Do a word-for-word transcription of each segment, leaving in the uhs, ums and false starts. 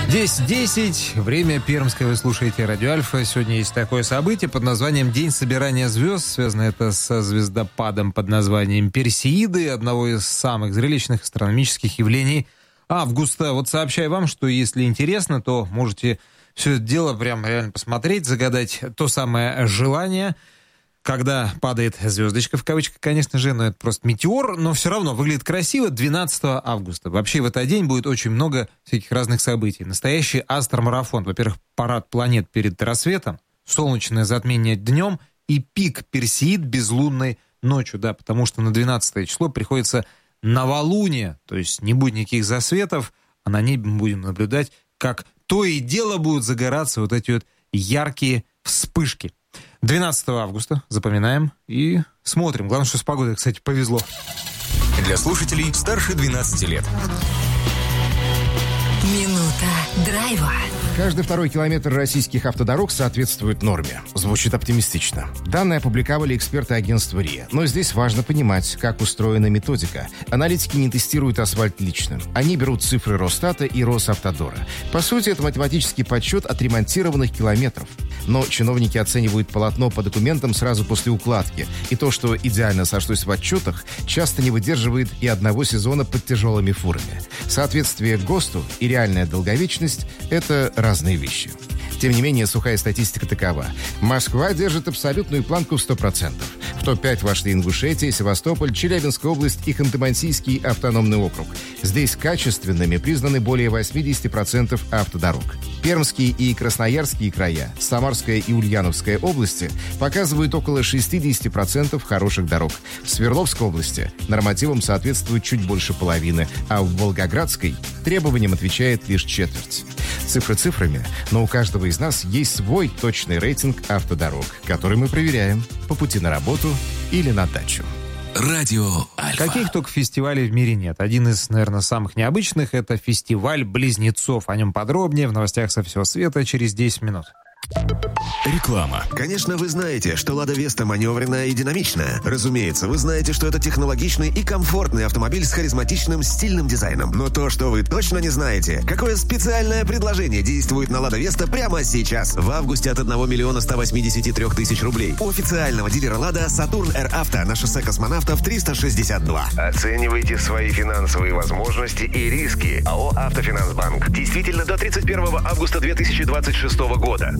десять десять, время пермское, вы слушаете Радио Альфа. Сегодня есть такое событие под названием День собирания звезд. Связано это со звездопадом под названием Персеиды, одного из самых зрелищных астрономических явлений августа. Вот сообщаю вам, что если интересно, то можете все это дело прям реально посмотреть, загадать то самое желание, когда падает звездочка, в кавычках, конечно же, но это просто метеор, но все равно выглядит красиво. Двенадцатого августа. Вообще в этот день будет очень много всяких разных событий. Настоящий астромарафон. Во-первых, парад планет перед рассветом, солнечное затмение днем и пик Персеид безлунной ночью, да, потому что на двенадцатое число приходится новолуние, то есть не будет никаких засветов, а на небе мы будем наблюдать, как то и дело будут загораться вот эти вот яркие вспышки. двенадцатого августа, запоминаем и смотрим. Главное, что с погодой, кстати, повезло. Для слушателей старше двенадцати лет. Минута драйва. Каждый второй километр российских автодорог соответствует норме. Звучит оптимистично. Данные опубликовали эксперты агентства РИА. Но здесь важно понимать, как устроена методика. Аналитики не тестируют асфальт лично. Они берут цифры Росстата и Росавтодора. По сути, это математический подсчет отремонтированных километров. Но чиновники оценивают полотно по документам сразу после укладки. И то, что идеально сошлось в отчетах, часто не выдерживает и одного сезона под тяжелыми фурами. Соответствие ГОСТу и реальная долговечность – это разные вещи. Тем не менее, сухая статистика такова. Москва держит абсолютную планку в сто процентов. В топ пять вошли Ингушетия, Севастополь, Челябинская область и Ханты-Мансийский автономный округ. Здесь качественными признаны более восемьдесят процентов автодорог. Пермские и Красноярские края, Самарская и Ульяновская области показывают около шестьдесят процентов хороших дорог. В Свердловской области нормативам соответствует чуть больше половины, а в Волгоградской требованиям отвечает лишь четверть. Цифры цифрами, но у каждого из нас есть свой точный рейтинг автодорог, который мы проверяем по пути на работу или на дачу. Радио Альфа. Каких только фестивалей в мире нет. Один из, наверное, самых необычных — это фестиваль близнецов. О нем подробнее в новостях со всего света через десять минут. Реклама. Конечно, вы знаете, что «Лада Веста» маневренная и динамичная. Разумеется, вы знаете, что это технологичный и комфортный автомобиль с харизматичным стильным дизайном. Но то, что вы точно не знаете, какое специальное предложение действует на «Лада Веста» прямо сейчас. В августе от одного миллиона ста восьмидесяти трёх тысяч рублей. У официального дилера «Лада» «Сатурн Р Авто» на шоссе Космонавтов триста шестьдесят два. Оценивайте свои финансовые возможности и риски. АО «Автофинансбанк». Действительно до тридцать первого августа две тысячи двадцать шестого года.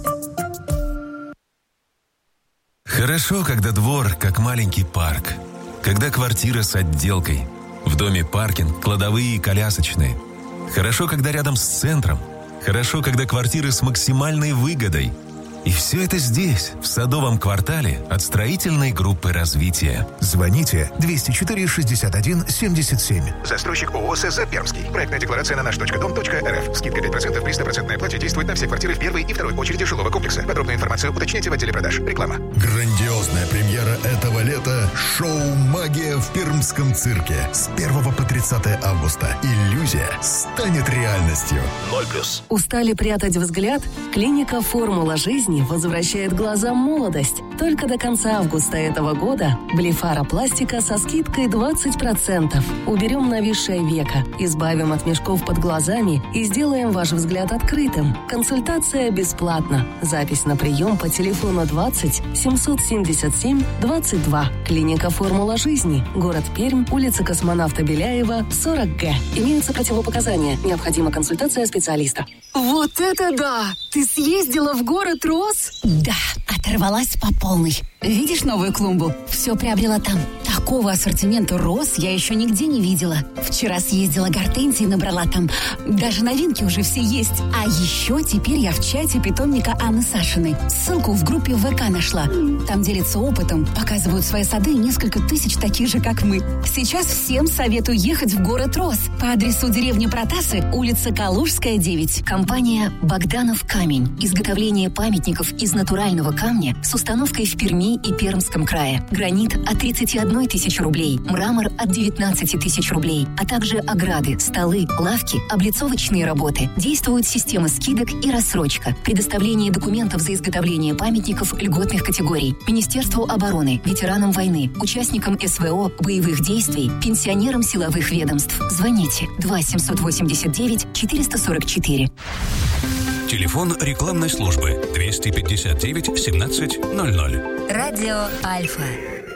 Хорошо, когда двор как маленький парк. Когда квартира с отделкой. В доме паркинг, кладовые и колясочные. Хорошо, когда рядом с центром. Хорошо, когда квартиры с максимальной выгодой. И все это здесь, в Садовом квартале от строительной группы развития. Звоните двести четыре шестьдесят один семьдесят семь. Застройщик ООО СЗ «Пермский». Проектная декларация на наш точка дом точка эр эф. Скидка пять процентов при стопроцентной оплате действует на все квартиры в первой и второй очереди жилого комплекса. Подробную информацию уточняйте в отделе продаж. Реклама. Грандиозная премьера этого лета – шоу «Магия» в Пермском цирке. С первого по тридцатое августа. Иллюзия станет реальностью. Ноль плюс. Устали прятать взгляд? Клиника «Формула жизни» возвращает глазам молодость. Только до конца августа этого года блефаропластика со скидкой двадцать процентов. Уберем нависшее веко, избавим от мешков под глазами и сделаем ваш взгляд открытым. Консультация бесплатна. Запись на прием по телефону двадцать семьсот семьдесят семь двадцать два. Клиника «Формула жизни». Город Пермь, улица Космонавта Беляева, сорок гэ. Имеются противопоказания. Необходима консультация специалиста. Вот это да! Ты съездила в город Рос? Да, оторвалась по полной. Видишь новую клумбу? Все приобрела там. Такого ассортимента роз я еще нигде не видела. Вчера съездила гортензии, набрала там. Даже новинки уже все есть. А еще теперь я в чате питомника Анны Сашиной. Ссылку в группе ВК нашла. Там делятся опытом, показывают свои сады, несколько тысяч таких же, как мы. Сейчас всем советую ехать в город Рос. По адресу деревни Протасы, улица Калужская, девять. Компания «Богданов камень». Изготовление памятников из натурального камня с установкой в Перми и Пермском крае. Гранит от тридцати одной тысяч рублей, мрамор от девятнадцати тысяч рублей, а также ограды, столы, лавки, облицовочные работы. Действует система скидок и рассрочка. Предоставление документов за изготовление памятников льготных категорий. Министерству обороны, ветеранам войны, участникам СВО, боевых действий, пенсионерам силовых ведомств. Звоните два семьсот восемьдесят девять четыреста сорок четыре. Телефон рекламной службы двести пятьдесят девять семнадцать ноль ноль. Радио Альфа.